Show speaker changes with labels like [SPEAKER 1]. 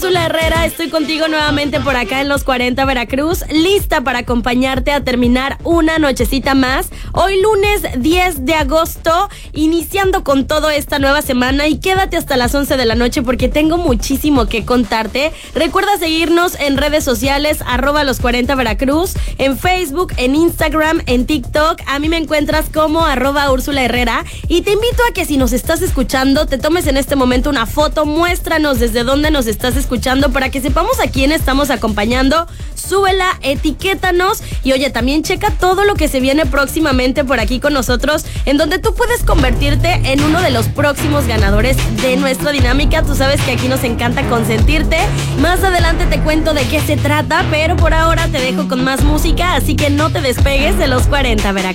[SPEAKER 1] Úrsula Herrera, estoy contigo nuevamente por acá en Los 40 Veracruz, lista para acompañarte a terminar una nochecita más. Hoy lunes 10 de agosto, iniciando con todo esta nueva semana, y quédate hasta las 11 de la noche porque tengo muchísimo que contarte. Recuerda seguirnos en redes sociales, @Los 40 Veracruz, en Facebook, en Instagram, en TikTok. A mí me encuentras como @Úrsula Herrera, y te invito a que si nos estás escuchando, te tomes en este momento una foto, muéstranos desde dónde nos estás escuchando para que sepamos a quién estamos acompañando. Súbela, etiquétanos y oye, también checa todo lo que se viene próximamente por aquí con nosotros, en donde tú puedes convertirte en uno de los próximos ganadores de nuestra dinámica. Tú sabes que aquí nos encanta consentirte. Más adelante te cuento de qué se trata, pero por ahora te dejo con más música, así que no te despegues de Los 40 Veracruz.